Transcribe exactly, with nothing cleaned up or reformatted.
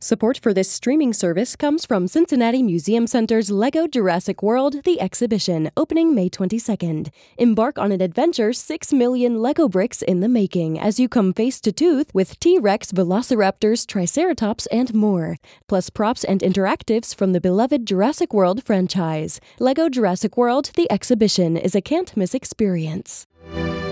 Support for this streaming service comes from Cincinnati Museum Center's Lego Jurassic World: The Exhibition, opening May twenty-second. Embark on an adventure six million Lego bricks in the making as you come face to tooth with T-Rex, Velociraptors, Triceratops, and more. Plus props and interactives from the beloved Jurassic World franchise. Lego Jurassic World: The Exhibition is a can't-miss experience.